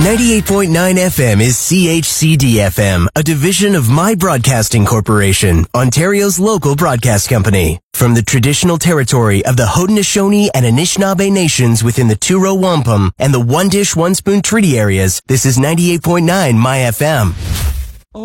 98.9 FM is CHCD FM, a division of My Broadcasting Corporation, Ontario's local broadcast company. From the traditional territory of the Haudenosaunee and Anishinaabe nations within the Two-Row Wampum and the One Dish, One Spoon Treaty areas, this is 98.9 My FM.